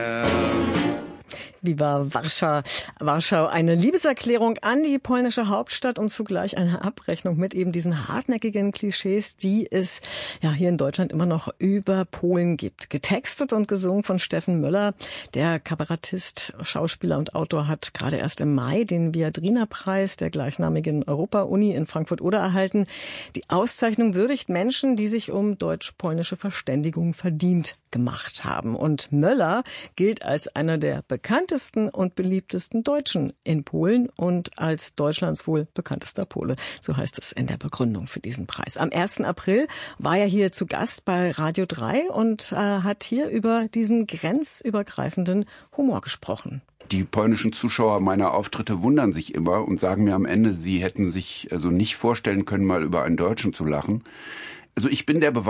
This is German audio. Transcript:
Viva Warschau. Warschau, eine Liebeserklärung an die polnische Hauptstadt und zugleich eine Abrechnung mit eben diesen hartnäckigen Klischees, die es ja hier in Deutschland immer noch über Polen gibt. Getextet und gesungen von Steffen Möller. Der Kabarettist, Schauspieler und Autor hat gerade erst im Mai den Viadrina-Preis der gleichnamigen Europa-Uni in Frankfurt-Oder erhalten. Die Auszeichnung würdigt Menschen, die sich um deutsch-polnische Verständigung verdient gemacht haben. Und Möller gilt als einer der bekanntesten und beliebtesten Deutschen in Polen und als Deutschlands wohl bekanntester Pole. So heißt es in der Begründung für diesen Preis. Am 1. April war er hier zu Gast bei Radio 3 und hat hier über diesen grenzübergreifenden Humor gesprochen. Die polnischen Zuschauer meiner Auftritte wundern sich immer und sagen mir am Ende, sie hätten sich also nicht vorstellen können, mal über einen Deutschen zu lachen. Also ich bin der Beweis